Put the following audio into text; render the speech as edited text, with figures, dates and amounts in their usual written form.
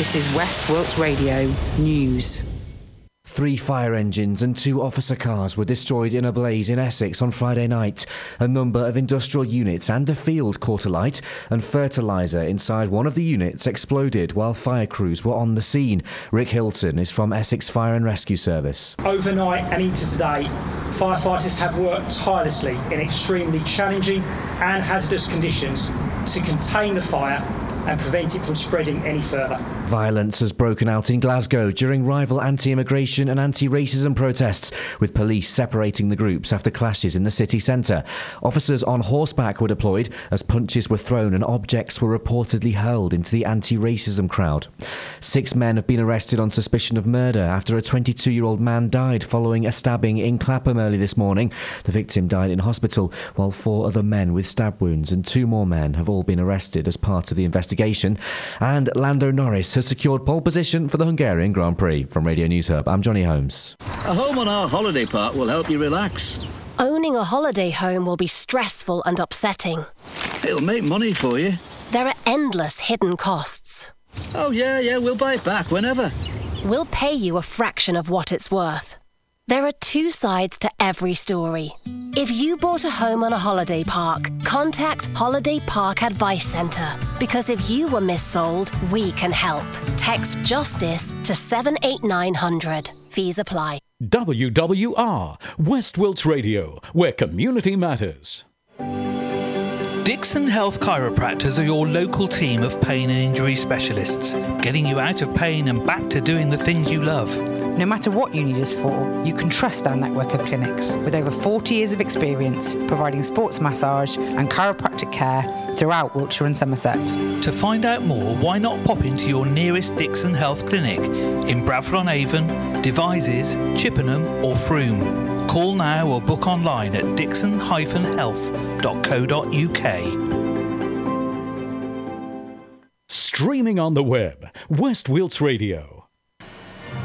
This is West Wilts Radio News. 3 fire engines and 2 officer cars were destroyed in a blaze in Essex on Friday night. A number of industrial units and a field caught alight, and fertiliser inside one of the units exploded while fire crews were on the scene. Rick Hilton is from Essex Fire and Rescue Service. Overnight and into today, firefighters have worked tirelessly in extremely challenging and hazardous conditions to contain the fire and prevent it from spreading any further. Violence has broken out in Glasgow during rival anti-immigration and anti-racism protests, with police separating the groups after clashes in the city centre. Officers on horseback were deployed as punches were thrown and objects were reportedly hurled into the anti-racism crowd. 6 men have been arrested on suspicion of murder after a 22-year-old man died following a stabbing in Clapham early this morning. The victim died in hospital, while 4 other men with stab wounds and 2 more men have all been arrested as part of the investigation. And Lando Norris has secured pole position for the Hungarian Grand Prix. From Radio News Hub, I'm Johnny Holmes. A home on our holiday park will help you relax. Owning a holiday home will be stressful and upsetting. It'll make money for you. There are endless hidden costs. Oh, yeah, we'll buy it back whenever. We'll pay you a fraction of what it's worth. There are 2 sides to every story. If you bought a home on a holiday park, contact Holiday Park Advice Centre. Because if you were missold, we can help. Text JUSTICE to 78900. Fees apply. WWR, West Wilts Radio, where community matters. Dixon Health Chiropractors are your local team of pain and injury specialists, getting you out of pain and back to doing the things you love. No matter what you need us for, you can trust our network of clinics with over 40 years of experience providing sports massage and chiropractic care throughout Wiltshire and Somerset. To find out more, why not pop into your nearest Dixon Health clinic in Bradford-on-Avon, Devizes, Chippenham or Frome. Call now or book online at dixon-health.co.uk. Streaming on the web, West Wilts Radio.